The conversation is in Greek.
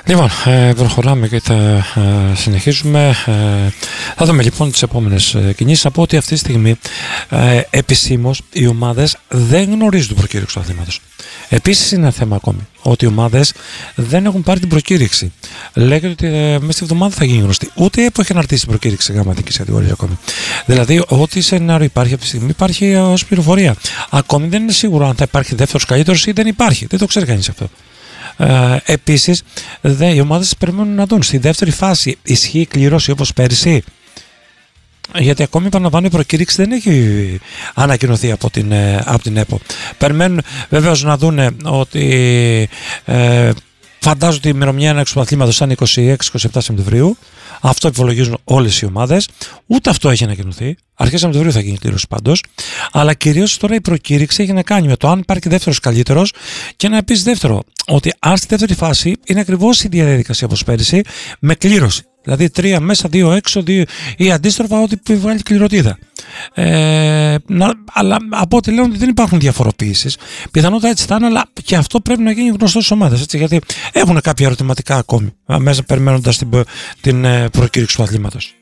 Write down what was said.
Λοιπόν, προχωράμε και θα συνεχίσουμε. Θα δούμε λοιπόν τις επόμενες κινήσεις. Από ότι αυτή τη στιγμή επισήμως οι ομάδες δεν γνωρίζουν την προκήρυξη του αθλήματος. Επίσης είναι ένα θέμα ακόμη ότι οι ομάδες δεν έχουν πάρει την προκήρυξη. Λέγεται ότι μέσα στη εβδομάδα θα γίνει γνωστή. Ούτε η ΕΠΟ έχει αναρτήσει την προκήρυξη γραμματικής κατηγορίας ακόμη. Δηλαδή, ό,τι σενάριο υπάρχει αυτή τη στιγμή υπάρχει ως πληροφορία. Ακόμη δεν είναι σίγουρο αν θα υπάρχει δεύτερος καλύτερος ή δεν υπάρχει. Δεν το ξέρει κανείς αυτό. Επίσης, οι ομάδες περιμένουν να δουν στη δεύτερη φάση ισχύει η κλήρωση όπως πέρυσι. Γιατί ακόμη επαναλαμβάνω η προκήρυξη δεν έχει ανακοινωθεί από την ΕΠΟ. Περιμένουν βεβαίως να δουν ότι φαντάζονται ότι η ημερομηνία έναρξης του αθλήματος θα είναι 26-27 Σεπτεμβρίου. Αυτό υπολογίζουν όλες οι ομάδες. Ούτε αυτό έχει ανακοινωθεί. Αρχές Σεπτεμβρίου θα γίνει η κλήρωση πάντως. Αλλά κυρίως τώρα η προκήρυξη έχει να κάνει με το αν υπάρχει δεύτερος καλύτερος και ένα επίσης δεύτερο. Ότι αν στη δεύτερη φάση είναι ακριβώς η διαδικασία όπως πέρυσι με κλήρωση. Δηλαδή 3 μέσα, 2 έξω, 2 ή αντίστροφα ό,τι βγάλει κληρωτίδα. Αλλά από ό,τι λένε ότι δεν υπάρχουν διαφοροποιήσεις. Πιθανότατα έτσι θα είναι, αλλά και αυτό πρέπει να γίνει γνωστό στις ομάδες. Γιατί έχουν κάποια ερωτηματικά ακόμη μέσα περιμένοντας την προκήρυξη του αθλήματος.